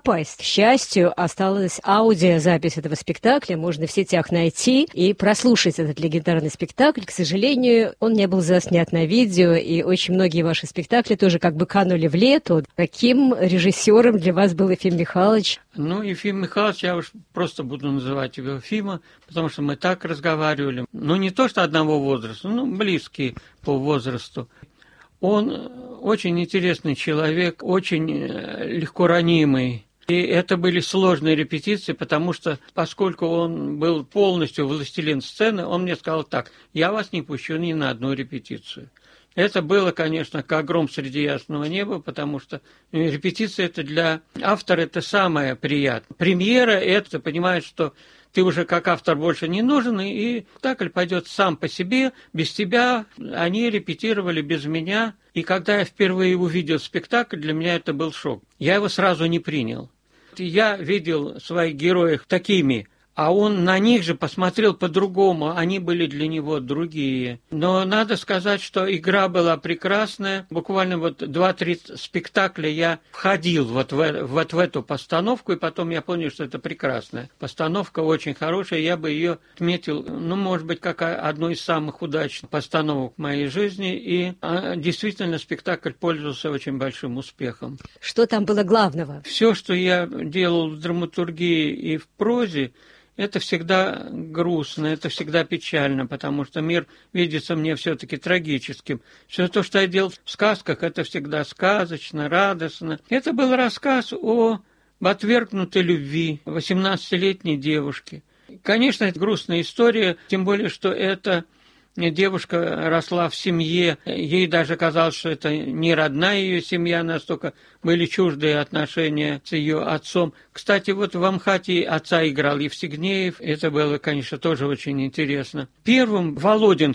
попасть. К счастью, осталась аудиозапись этого спектакля, можно в сетях найти и прослушать этот легендарный спектакль. К сожалению, он не был заснят на видео, и очень многие ваши спектакли тоже как бы канули в лету. Каким режиссером для вас был Ефим Михайлович? Ефим Михайлович, я уж просто буду называть его Ефима, потому что мы так разговаривали. Не то что одного возраста, близкие по возрасту. Он очень интересный человек, очень легко ранимый. И это были сложные репетиции, потому что, поскольку он был полностью властелин сцены, он мне сказал так: я вас не пущу ни на одну репетицию. Это было, конечно, как гром среди ясного неба, потому что репетиция это для автора это самое приятное. Премьера это, ты понимаешь, что ты уже как автор больше не нужен, и спектакль пойдет сам по себе, без тебя. Они репетировали без меня. И когда я впервые увидел спектакль, для меня это был шок. Я его сразу не принял. Я видел своих героев такими, а он на них же посмотрел по-другому, они были для него другие. Но надо сказать, что игра была прекрасная. Буквально 2-3 спектакля я входил вот в эту постановку, и потом я понял, что это прекрасная постановка, очень хорошая. Я бы ее отметил, может быть, как одну из самых удачных постановок в моей жизни. И действительно спектакль пользовался очень большим успехом. Что там было главного? Все, что я делал в драматургии и в прозе, это всегда грустно, это всегда печально, потому что мир видится мне все-таки трагическим. Все то, что я делал в сказках, это всегда сказочно, радостно. Это был рассказ о отвергнутой любви 18-летней девушки. Конечно, это грустная история, тем более, что это девушка росла в семье, ей даже казалось, что это не родная ее семья, настолько были чуждые отношения с ее отцом. Кстати, в Амхате отца играл Евстигнеев, это было, конечно, тоже очень интересно. Первым Володин,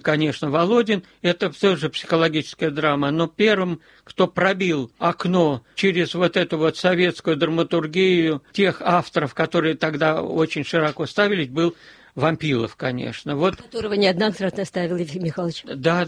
это тоже психологическая драма, но первым, кто пробил окно через эту советскую драматургию тех авторов, которые тогда очень широко ставились, был Вампилов, конечно. Которого неоднократно ставил Ефим Михайлович. Да.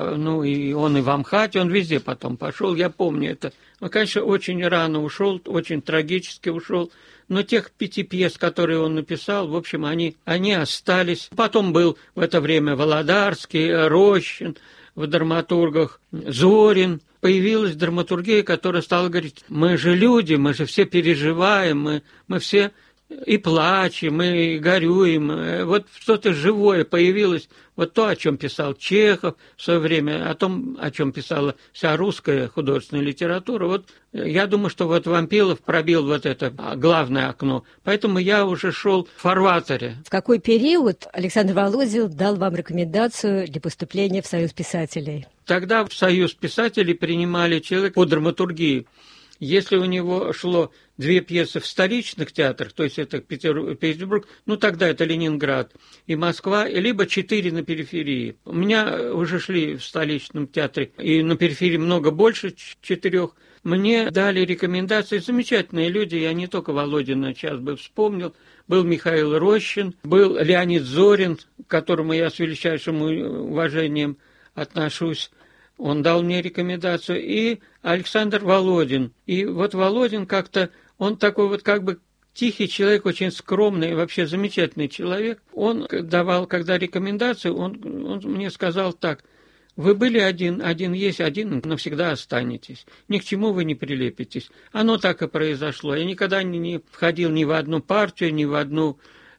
И он и в Амхате, он везде потом пошел, я помню это. Конечно, очень рано ушел, очень трагически ушел. Но тех 5 пьес, которые он написал, в общем, они остались. Потом был в это время Володарский, Рощин в драматургах, Зорин. Появилась драматургия, которая стала говорить: мы же люди, мы же все переживаем, мы все и плачем, и горюем. Что-то живое появилось. То, о чем писал Чехов в свое время, о том, о чем писала вся русская художественная литература. Я думаю, что Вампилов пробил это главное окно. Поэтому я уже шел в фарватере. В какой период Александр Володин дал вам рекомендацию для поступления в Союз писателей? Тогда в Союз писателей принимали человека по драматургии. Если у него шло 2 пьесы в столичных театрах, то есть это Петербург, тогда это Ленинград и Москва, либо 4 на периферии. У меня уже шли в столичном театре, и на периферии много больше 4. Мне дали рекомендации замечательные люди, я не только Володина сейчас бы вспомнил, был Михаил Рощин, был Леонид Зорин, к которому я с величайшим уважением отношусь. Он дал мне рекомендацию, и Александр Володин. И Володин как-то, он такой как бы тихий человек, очень скромный, вообще замечательный человек. Он давал, когда рекомендацию, он мне сказал так: вы были один есть, один навсегда останетесь. Ни к чему вы не прилепитесь. Оно так и произошло. Я никогда не входил ни в одну партию, ни в одну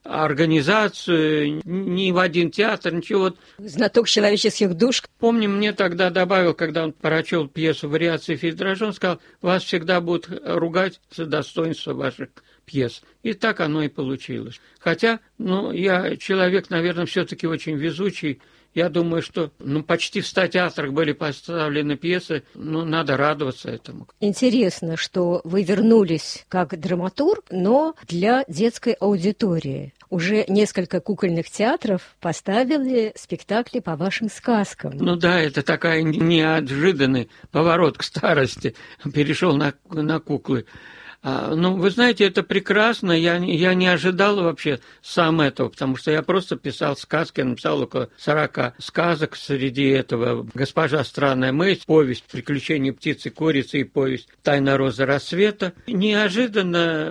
организацию, ни в один театр, ничего. Знаток человеческих душ. Помню, мне тогда добавил, когда он прочел пьесу «Вариации Фейердраже», он сказал: вас всегда будут ругать за достоинство ваших пьес. И так оно и получилось. Хотя, я человек, наверное, все-таки очень везучий. Я думаю, что почти в 100 театрах были поставлены пьесы, надо радоваться этому. Интересно, что вы вернулись как драматург, но для детской аудитории. Уже несколько кукольных театров поставили спектакли по вашим сказкам. Это такая неожиданный поворот к старости. Перешел на куклы. Вы знаете, это прекрасно. Я не ожидал вообще сам этого, потому что я просто писал сказки, написал около 40 сказок. Среди этого «Госпожа странная мысль», повесть «Приключения птицы, курицы» и повесть «Тайна розы рассвета». Неожиданно